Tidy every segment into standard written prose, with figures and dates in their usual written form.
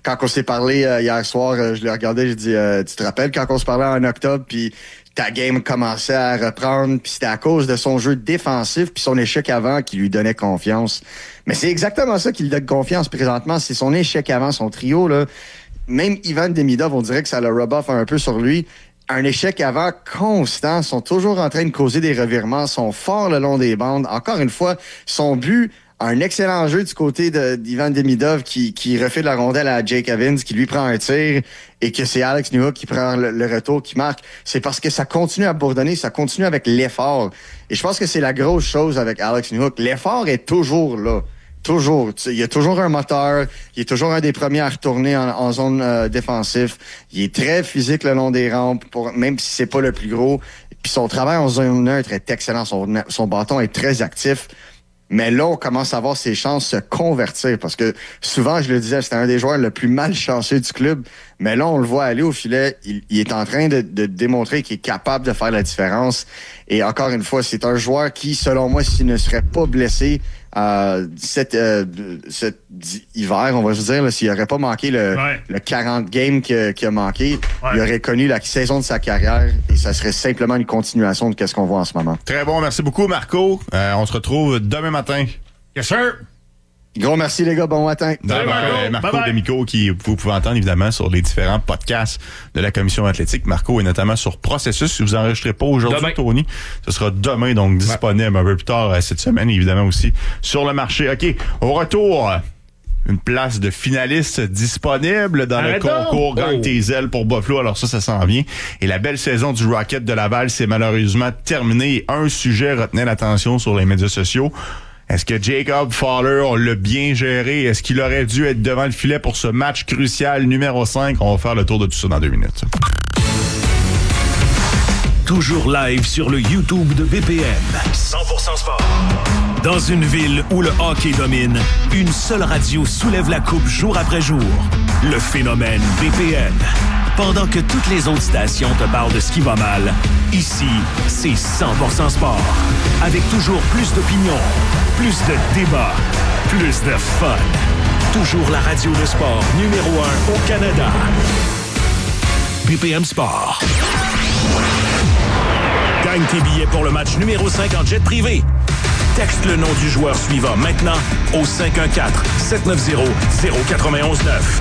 quand on s'est parlé hier soir, je l'ai regardé, j'ai dit, tu te rappelles quand on se parlait en octobre, puis ta game commençait à reprendre, puis c'était à cause de son jeu défensif puis son échec avant qui lui donnait confiance. Mais c'est exactement ça qui lui donne confiance présentement, c'est son échec avant, son trio, là. Même Ivan Demidov, on dirait que ça le rub off un peu sur lui. Un échec avant constant, sont toujours en train de causer des revirements, sont forts le long des bandes. Encore une fois, son but, un excellent jeu du côté d'Ivan Demidov qui refait la rondelle à Jake Evans, qui lui prend un tir, et que c'est Alex Newhook qui prend le retour, qui marque. C'est parce que ça continue à bourdonner, ça continue avec l'effort. Et je pense que c'est la grosse chose avec Alex Newhook. L'effort est toujours là. Toujours. Il y a toujours un moteur. Il est toujours un des premiers à retourner en zone défensive. Il est très physique le long des rampes, même si c'est pas le plus gros. Puis son travail en zone neutre est excellent. Son bâton est très actif. Mais là, on commence à voir ses chances se convertir parce que souvent, je le disais, c'était un des joueurs le plus malchanceux du club. Mais là, on le voit aller au filet. Il est en train de démontrer qu'il est capable de faire la différence. Et encore une fois, c'est un joueur qui, selon moi, s'il ne serait pas blessé cet hiver, on va se dire, s'il n'aurait pas manqué le 40 games qu'il a manqué, il aurait connu la saison de sa carrière et ça serait simplement une continuation de ce qu'on voit en ce moment. Très bon, merci beaucoup Marco. On se retrouve demain matin. Yes sir! Gros merci les gars, bon matin. Marco D'Amico, qui vous pouvez entendre évidemment sur les différents podcasts de la Commission athlétique. Marco est notamment sur Processus. Si vous n'enregistrez pas aujourd'hui, Tony, ce sera demain, donc disponible un peu plus tard cette semaine, évidemment aussi sur le marché. OK, au retour, une place de finaliste disponible dans le concours Gagne tes ailes pour Buffalo. Alors ça s'en vient. Et la belle saison du Rocket de Laval s'est malheureusement terminée. Un sujet retenait l'attention sur les médias sociaux. Est-ce que Jacob Fowler, on l'a bien géré? Est-ce qu'il aurait dû être devant le filet pour ce match crucial numéro 5? On va faire le tour de tout ça dans 2 minutes. Toujours live sur le YouTube de BPM. 100% sport. Dans une ville où le hockey domine, une seule radio soulève la coupe jour après jour. Le phénomène BPM. Pendant que toutes les autres stations te parlent de ce qui va mal, ici, c'est 100% sport. Avec toujours plus d'opinions, plus de débats, plus de fun. Toujours la radio de sport numéro 1 au Canada. BPM Sport. Gagne tes billets pour le match numéro 5 en jet privé. Texte le nom du joueur suivant maintenant au 514-790-0919.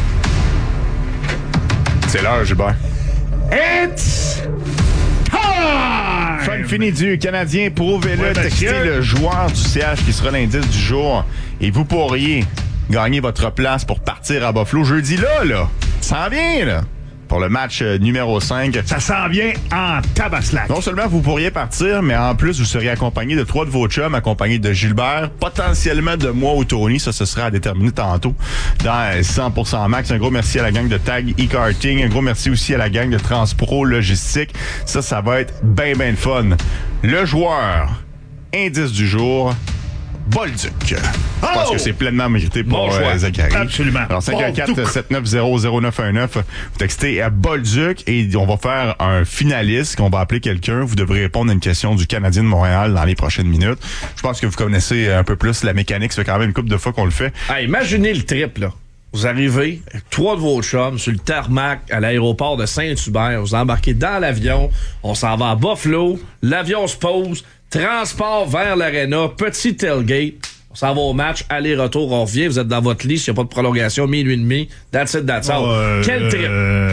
C'est l'heure, Gilbert. It's time! Fin fini du Canadien. Prouvez-le, textez le joueur du CH qui sera l'indice du jour. Et vous pourriez gagner votre place pour partir à Buffalo jeudi là. Ça en vient, là. Pour le match numéro 5. Ça s'en vient en tabaslac. Non seulement vous pourriez partir, mais en plus, vous seriez accompagné de 3 de vos chums, accompagné de Gilbert, potentiellement de moi ou Tony. Ça, ce sera à déterminer tantôt dans 100% Max. Un gros merci à la gang de Tag e-Karting. Un gros merci aussi à la gang de Transpro Logistique. Ça va être bien fun. Le joueur, indice du jour, Bolduc. Je pense que c'est pleinement mérité pour Zachary. Absolument. Alors, 514-790-0919. Vous textez à Bolduc et on va faire un finaliste qu'on va appeler quelqu'un. Vous devrez répondre à une question du Canadien de Montréal dans les prochaines minutes. Je pense que vous connaissez un peu plus la mécanique. Ça fait quand même une couple de fois qu'on le fait. Hey, imaginez le trip, là. Vous arrivez avec 3 de vos chums sur le tarmac à l'aéroport de Saint-Hubert. Vous embarquez dans l'avion. On s'en va à Buffalo. L'avion se pose. Transport vers l'aréna, petit tailgate. On s'en va au match, aller-retour, on revient. Vous êtes dans votre lit, s'il n'y a pas de prolongation, minuit et demi. That's it, that's all. Quel trip!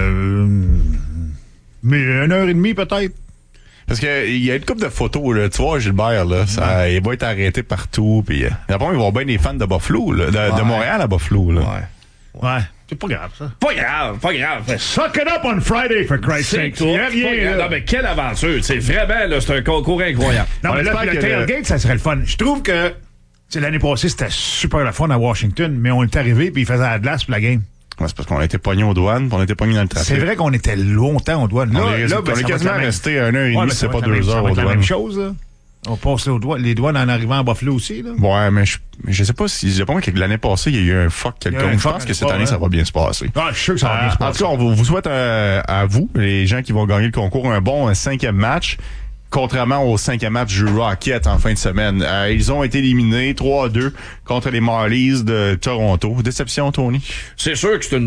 Mais 1h30 peut-être. Parce que il y a une couple de photos, là. Tu vois, Gilbert, là, ça, il va être arrêté partout. Puis d'abord, ils vont bien des fans de Buffalo, là, de Montréal à Buffalo, là. Ouais. C'est pas grave, ça. Pas grave. Suck it up on Friday, for Christ's sake. Non, mais quelle aventure. C'est vraiment, là, c'est un concours incroyable. Non, mais là, le tailgate, ça serait le fun. Je trouve que l'année passée, c'était super le fun à Washington, mais on est arrivé puis ils faisaient la glace pour la game. Ouais, c'est parce qu'on a été pognés aux douanes, puis on a été pognés dans le trafic. C'est vrai qu'on était longtemps aux douanes. On est quasiment resté 1h30, c'est pas 2 heures aux douanes. C'est la même chose, là. On passe les douanes en arrivant à Buffalo aussi, là. Ouais, mais je sais pas si... Je sais pas moi que l'année passée, il y a eu un fuck quelconque. Je pense que cette année, ça va bien se passer. Ah, je suis sûr que ça va bien se passer. En tout cas, on vous souhaite à vous, les gens qui vont gagner le concours, un bon 5e match. Contrairement au 5e match du Rocket en fin de semaine. Ils ont été éliminés 3-2 contre les Marlies de Toronto. Déception, Tony? C'est sûr que c'est une